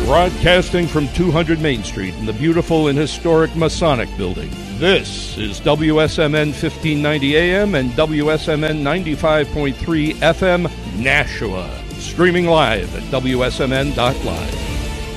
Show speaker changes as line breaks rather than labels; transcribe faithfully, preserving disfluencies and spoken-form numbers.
Broadcasting from two hundred Main Street in the beautiful and historic Masonic Building. This is W S M N fifteen ninety A M and W S M N ninety-five point three F M, Nashua. Streaming live at W S M N dot live.